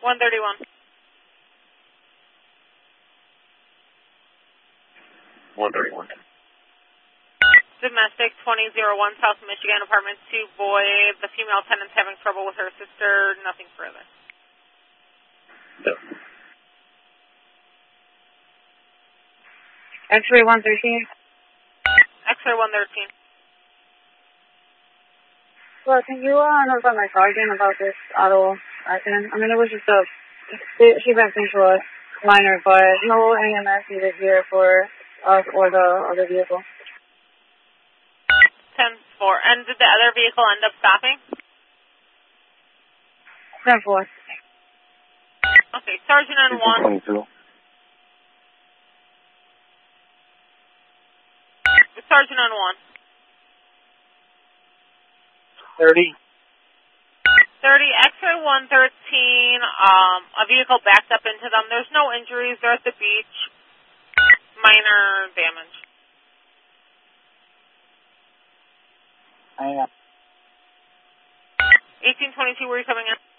131. Domestic 2001 South Michigan, apartment 2, boy. The female tenant's having trouble with her sister. Nothing further. Yep. X-ray 113. X-ray 113. Well, can you notify my sergeant about this auto accident? I mean, it was just she backed into a minor, but no AMS needed here for us or the other vehicle. 10-4. And did the other vehicle end up stopping? 10-4. Okay, Sergeant on 1. 22. Sergeant on 1. 30. 30, X-ray 113, a vehicle backed up into them. There's no injuries. They're at the beach. Minor damage. I am. 1822, where are you coming in?